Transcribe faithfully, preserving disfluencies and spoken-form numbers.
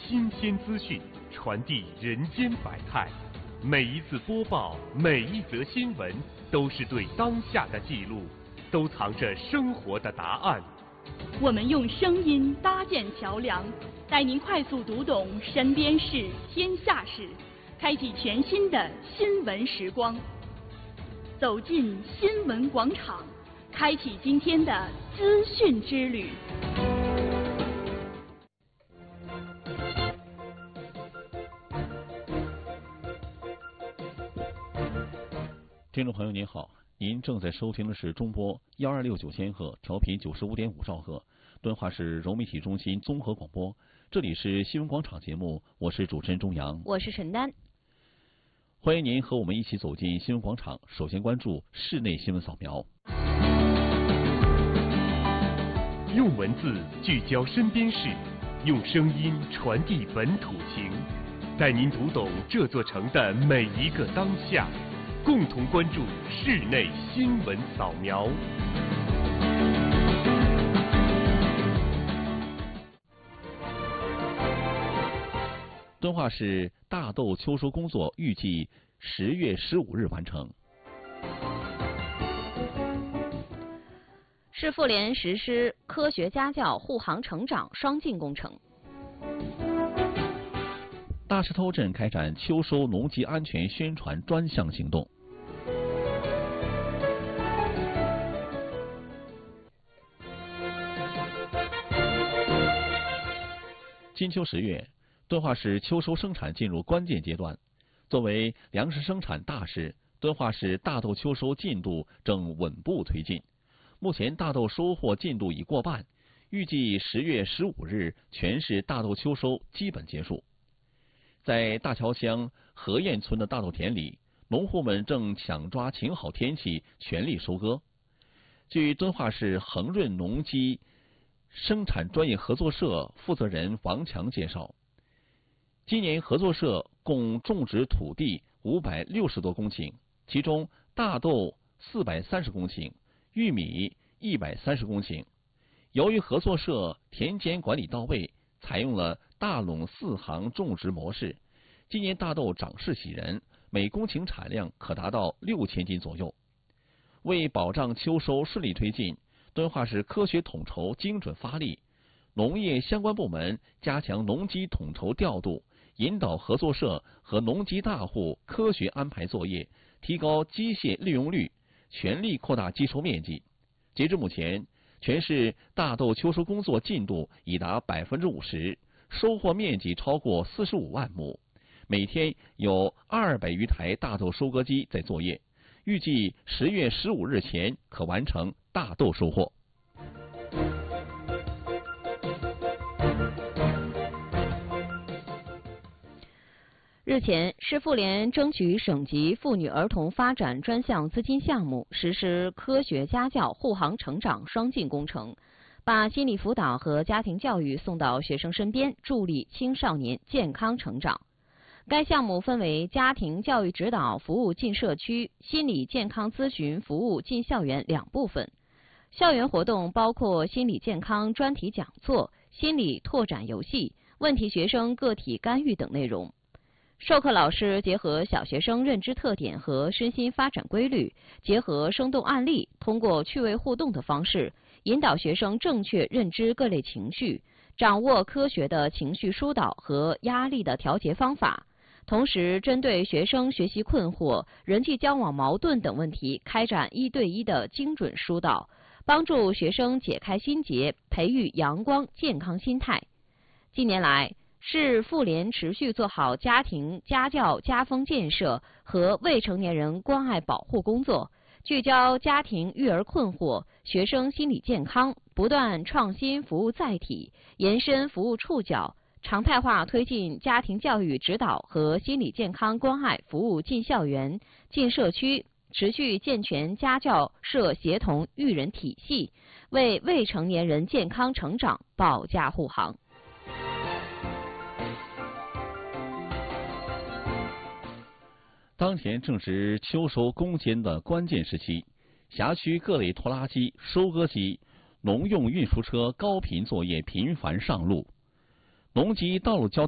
新鲜资讯，传递人间百态。每一次播报，每一则新闻，都是对当下的记录，都藏着生活的答案。 我们用声音搭建桥梁，带您快速读懂身边事、天下事，开启全新的新闻时光。走进新闻广场，开启今天的资讯之旅。 听众朋友您好，您正在收听的是中波幺二六九千赫调频九十五点五兆赫，敦化市融媒体中心综合广播。这里是新闻广场节目，我是主持人钟阳， 我是陈丹。 欢迎您和我们一起走进新闻广场。首先关注室内新闻扫描。 用文字聚焦身边事，用声音传递本土情，带您读懂这座城的每一个当下。共同关注室内新闻扫描。 敦化市大豆秋收工作预计十月十五日完成。 市妇联实施科学家教护航成长双进工程。 大石头镇开展秋收农机安全宣传专项行动。金秋十月，敦化市秋收生产进入关键阶段。作为粮食生产大市，敦化市大豆秋收进度正稳步推进。目前大豆收获进度已过半，预计十月十五日全市大豆秋收基本结束。在大桥乡河堰村的大豆田里，农户们正抢抓晴好天气，全力收割。据敦化市恒润农机生产专业合作社负责人王强介绍，今年合作社共种植土地五百六十多公顷，其中大豆四百三十公顷，玉米一百三十公顷。由于合作社田间管理到位，采用了大垄四行种植模式，今年大豆长势喜人，每公顷产量可达到六千斤左右。为保障秋收顺利推进，敦化市科学统筹精准发力，农业相关部门加强农机统筹调度，引导合作社和农机大户科学安排作业，提高机械利用率，全力扩大机收面积。截至目前，全市大豆秋收工作进度已达百分之五十，收获面积超过四十五万亩，每天有二百余台大豆收割机在作业，预计十月十五日前可完成大豆收获。 日前，市妇联争取省级妇女儿童发展专项资金项目，实施科学家教护航成长双进工程，把心理辅导和家庭教育送到学生身边，助力青少年健康成长。该项目分为家庭教育指导服务进社区、心理健康咨询服务进校园两部分。校园活动包括心理健康专题讲座、心理拓展游戏、问题学生个体干预等内容。授课老师结合小学生认知特点和身心发展规律，结合生动案例，通过趣味互动的方式，引导学生正确认知各类情绪，掌握科学的情绪疏导和压力的调节方法。同时，针对学生学习困惑、人际交往矛盾等问题，开展一对一的精准疏导，帮助学生解开心结，培育阳光健康心态。近年来，市妇联持续做好家庭家教家风建设和未成年人关爱保护工作，聚焦家庭育儿困惑、学生心理健康，不断创新服务载体，延伸服务触角，常态化推进家庭教育指导和心理健康关爱服务进校园、进社区，持续健全家教社协同育人体系，为未成年人健康成长保驾护航。 当前正值秋收攻坚的关键时期，辖区各类拖拉机、收割机、农用运输车高频作业频繁上路，农机道路交